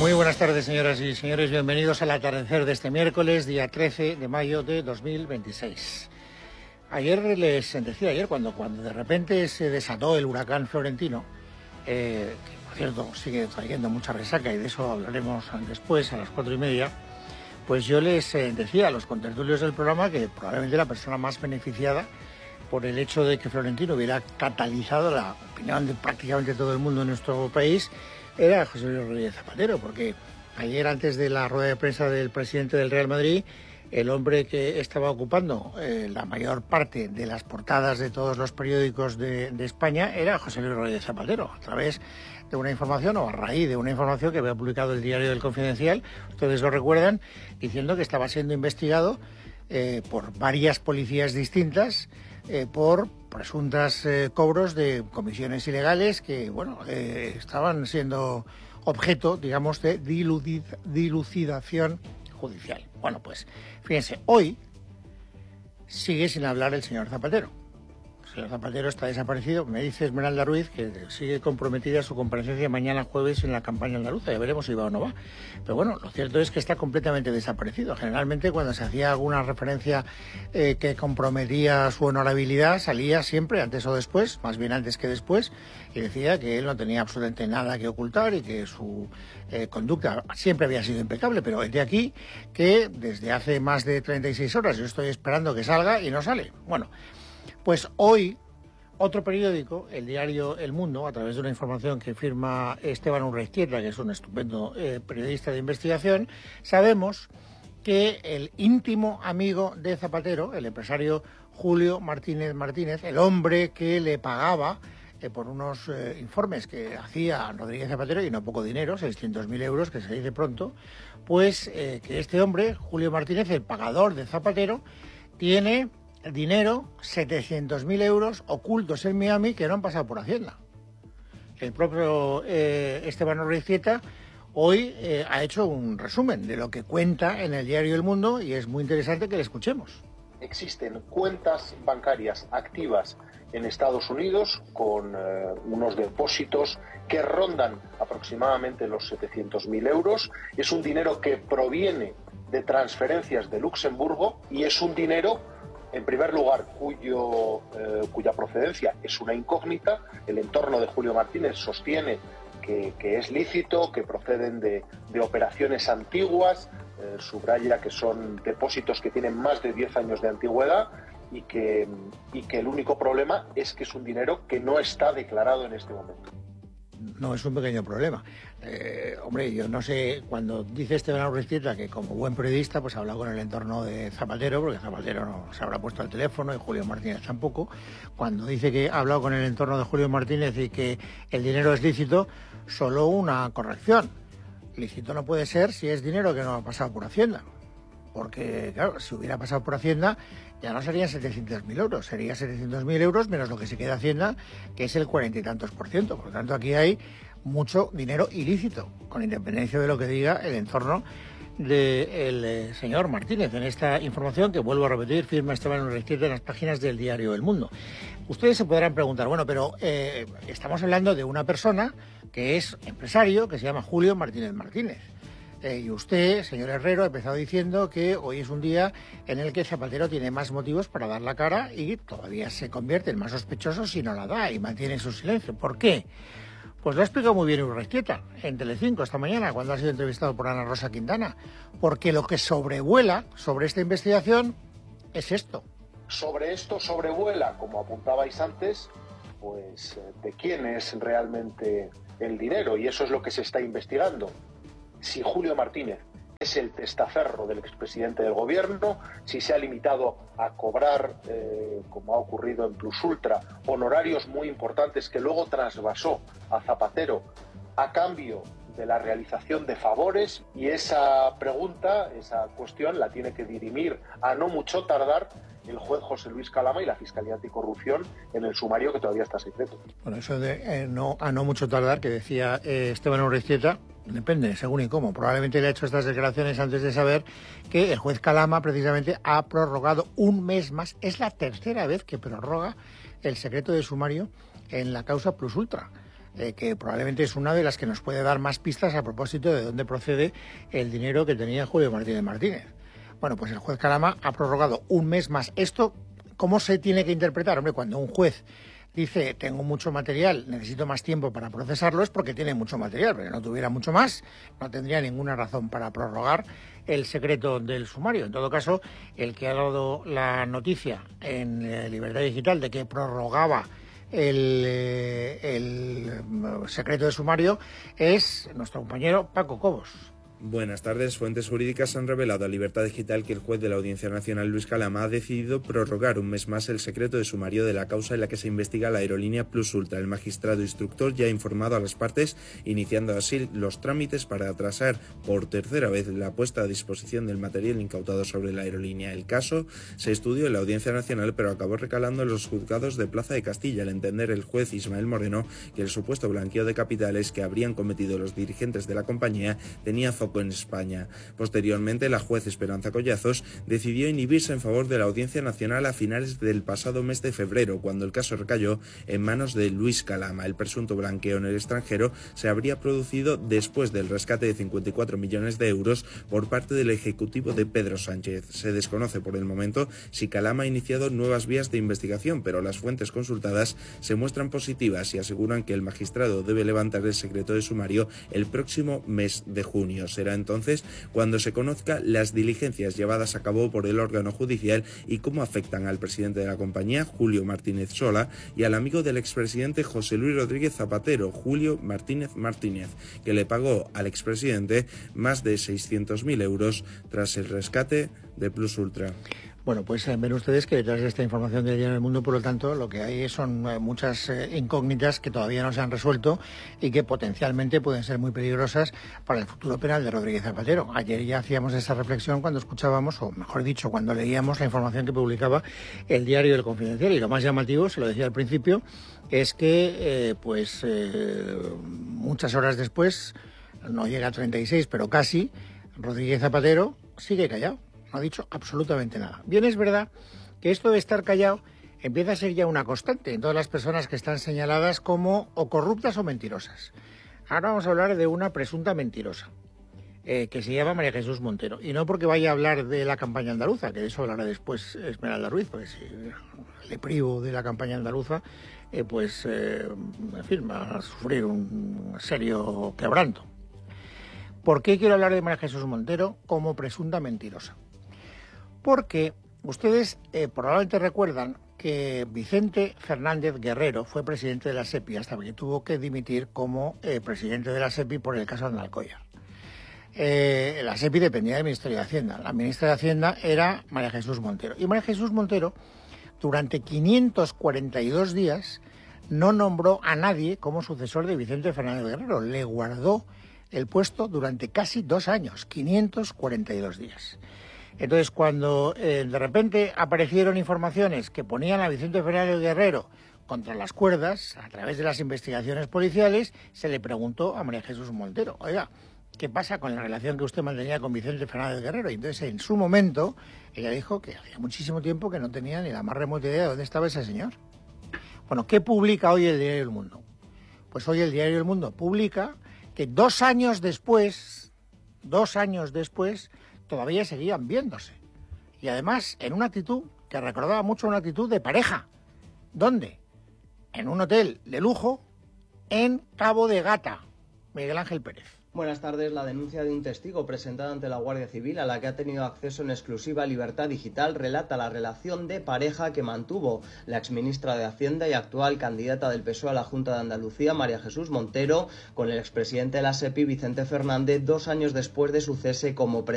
Muy buenas tardes, señoras y señores. Bienvenidos al atardecer de este miércoles, día 13 de mayo de 2026. Cuando de repente se desató el huracán Florentino, que por cierto sigue trayendo mucha resaca y de eso hablaremos después a las 4:30, pues yo les decía a los contertulios del programa que probablemente la persona más beneficiada por el hecho de que Florentino hubiera catalizado la opinión de prácticamente todo el mundo en nuestro país era José Luis Rodríguez Zapatero, porque ayer, antes de la rueda de prensa del presidente del Real Madrid, el hombre que estaba ocupando la mayor parte de las portadas de todos los periódicos de España era José Luis Rodríguez Zapatero, a través de una información o a raíz de una información que había publicado el diario del Confidencial, ustedes lo recuerdan, diciendo que estaba siendo investigado por varias policías distintas por presuntas cobros de comisiones ilegales que, estaban siendo objeto, digamos, de dilucidación judicial. Bueno, pues, fíjense, hoy sigue sin hablar el señor Zapatero. El señor Zapatero está desaparecido. Me dice Esmeralda Ruiz que sigue comprometida su comparecencia mañana jueves en la campaña andaluza. Ya veremos si va o no va. Pero bueno, lo cierto es que está completamente desaparecido. Generalmente cuando se hacía alguna referencia que comprometía su honorabilidad, salía siempre, antes o después, más bien antes que después, y decía que él no tenía absolutamente nada que ocultar y que su conducta siempre había sido impecable. Pero es de aquí que desde hace más de 36 horas yo estoy esperando que salga y no sale. Bueno, pues hoy otro periódico, el diario El Mundo, a través de una información que firma Esteban Urreiztieta, que es un estupendo periodista de investigación, sabemos que el íntimo amigo de Zapatero, el empresario Julio Martínez Martínez, el hombre que le pagaba por unos informes que hacía Rodríguez Zapatero, y no poco dinero, 600.000 euros, que se dice pronto, pues que este hombre, Julio Martínez, el pagador de Zapatero, tiene dinero, 700.000 euros ocultos en Miami que no han pasado por Hacienda. El propio Esteban Urreiztieta hoy ha hecho un resumen de lo que cuenta en el diario El Mundo y es muy interesante que le escuchemos. Existen cuentas bancarias activas en Estados Unidos con unos depósitos que rondan aproximadamente los 700.000 euros. Es un dinero que proviene de transferencias de Luxemburgo y es un dinero, en primer lugar, cuya procedencia es una incógnita. El entorno de Julio Martínez sostiene que es lícito, que proceden de operaciones antiguas, subraya que son depósitos que tienen más de 10 años de antigüedad y que el único problema es que es un dinero que no está declarado en este momento. No es un pequeño problema. Yo no sé, cuando dice Esteban Urreiztieta que como buen periodista pues ha hablado con el entorno de Zapatero, porque Zapatero no se habrá puesto al teléfono y Julio Martínez tampoco, cuando dice que ha hablado con el entorno de Julio Martínez y que el dinero es lícito, solo una corrección. Lícito no puede ser si es dinero que no ha pasado por Hacienda. Porque, claro, si hubiera pasado por Hacienda ya no serían 700.000 euros, sería 700.000 euros menos lo que se queda Hacienda, que es el 40 y tantos por ciento. Por lo tanto, aquí hay mucho dinero ilícito, con independencia de lo que diga el entorno del señor Martínez. En esta información, que vuelvo a repetir, firma Esteban Urreiztieta en las páginas del diario El Mundo. Ustedes se podrán preguntar, pero estamos hablando de una persona que es empresario, que se llama Julio Martínez Martínez. Y usted, señor Herrero, ha empezado diciendo que hoy es un día en el que Zapatero tiene más motivos para dar la cara y todavía se convierte en más sospechoso si no la da y mantiene su silencio. ¿Por qué? Pues lo ha explicado muy bien Urreiztieta en Telecinco esta mañana, cuando ha sido entrevistado por Ana Rosa Quintana. Porque lo que sobrevuela sobre esta investigación es esto. Sobre esto sobrevuela, como apuntabais antes, pues de quién es realmente el dinero, y eso es lo que se está investigando. Si Julio Martínez es el testaferro del expresidente del gobierno, si se ha limitado a cobrar, como ha ocurrido en Plus Ultra, honorarios muy importantes que luego trasvasó a Zapatero a cambio de la realización de favores, y esa pregunta, esa cuestión la tiene que dirimir a no mucho tardar el juez José Luis Calama y la Fiscalía Anticorrupción en el sumario que todavía está secreto. Bueno, eso de no mucho tardar, que decía Esteban Urreiztieta, depende, según y cómo. Probablemente le ha hecho estas declaraciones antes de saber que el juez Calama precisamente ha prorrogado un mes más. Es la tercera vez que prorroga el secreto de sumario en la causa Plus Ultra. que probablemente es una de las que nos puede dar más pistas a propósito de dónde procede el dinero que tenía Julio Martínez Martínez. Bueno, pues el juez Calama ha prorrogado un mes más. Esto, ¿cómo se tiene que interpretar? Hombre, cuando un juez dice, tengo mucho material, necesito más tiempo para procesarlo, es porque tiene mucho material, porque no tuviera mucho más, no tendría ninguna razón para prorrogar el secreto del sumario. En todo caso, el que ha dado la noticia en Libertad Digital de que prorrogaba el secreto de sumario es nuestro compañero Paco Cobos. Buenas tardes. Fuentes jurídicas han revelado a Libertad Digital que el juez de la Audiencia Nacional, Luis Calama, ha decidido prorrogar un mes más el secreto de sumario de la causa en la que se investiga la aerolínea Plus Ultra. El magistrado instructor ya ha informado a las partes, iniciando así los trámites para atrasar por tercera vez la puesta a disposición del material incautado sobre la aerolínea. El caso se estudió en la Audiencia Nacional, pero acabó recalando en los juzgados de Plaza de Castilla, al entender el juez Ismael Moreno que el supuesto blanqueo de capitales que habrían cometido los dirigentes de la compañía tenía foco en España. Posteriormente, la juez Esperanza Collazos decidió inhibirse en favor de la Audiencia Nacional a finales del pasado mes de febrero, cuando el caso recayó en manos de Luis Calama. El presunto blanqueo en el extranjero se habría producido después del rescate de 54 millones de euros por parte del ejecutivo de Pedro Sánchez. Se desconoce por el momento si Calama ha iniciado nuevas vías de investigación, pero las fuentes consultadas se muestran positivas y aseguran que el magistrado debe levantar el secreto de sumario el próximo mes de junio. Será entonces cuando se conozca las diligencias llevadas a cabo por el órgano judicial y cómo afectan al presidente de la compañía, Julio Martínez Sola, y al amigo del expresidente José Luis Rodríguez Zapatero, Julio Martínez Martínez, que le pagó al expresidente más de 600.000 euros tras el rescate de Plus Ultra. Bueno, pues ven ustedes que detrás de esta información del Diario del Mundo, por lo tanto, lo que hay son muchas incógnitas que todavía no se han resuelto y que potencialmente pueden ser muy peligrosas para el futuro penal de Rodríguez Zapatero. Ayer ya hacíamos esa reflexión cuando escuchábamos, o mejor dicho, cuando leíamos la información que publicaba el diario El Confidencial. Y lo más llamativo, se lo decía al principio, es que muchas horas después, no llega a 36, pero casi, Rodríguez Zapatero sigue callado. No ha dicho absolutamente nada. Bien, es verdad que esto de estar callado empieza a ser ya una constante en todas las personas que están señaladas como o corruptas o mentirosas. Ahora vamos a hablar de una presunta mentirosa, que se llama María Jesús Montero. Y no porque vaya a hablar de la campaña andaluza, que de eso hablará después Esmeralda Ruiz, porque si le privo de la campaña andaluza, en fin, va a sufrir un serio quebranto. ¿Por qué quiero hablar de María Jesús Montero como presunta mentirosa? Porque ustedes probablemente recuerdan que Vicente Fernández Guerrero fue presidente de la SEPI hasta que tuvo que dimitir como presidente de la SEPI por el caso Andalcollar. La SEPI dependía del Ministerio de Hacienda. La ministra de Hacienda era María Jesús Montero. Y María Jesús Montero, durante 542 días, no nombró a nadie como sucesor de Vicente Fernández Guerrero. Le guardó el puesto durante casi 2 años, 542 días. Entonces, cuando de repente aparecieron informaciones que ponían a Vicente Fernández Guerrero contra las cuerdas, a través de las investigaciones policiales, se le preguntó a María Jesús Montero, oiga, ¿qué pasa con la relación que usted mantenía con Vicente Fernández Guerrero? Y entonces, en su momento, ella dijo que hacía muchísimo tiempo que no tenía ni la más remota idea de dónde estaba ese señor. Bueno, ¿qué publica hoy el Diario del Mundo? Pues hoy el Diario del Mundo publica que 2 años después, todavía seguían viéndose. Y además en una actitud que recordaba mucho una actitud de pareja. ¿Dónde? En un hotel de lujo en Cabo de Gata. Miguel Ángel Pérez. Buenas tardes. La denuncia de un testigo presentada ante la Guardia Civil, a la que ha tenido acceso en exclusiva Libertad Digital, relata la relación de pareja que mantuvo la exministra de Hacienda y actual candidata del PSOE a la Junta de Andalucía, María Jesús Montero, con el expresidente de la SEPI, Vicente Fernández, 2 años después de su cese como presidente.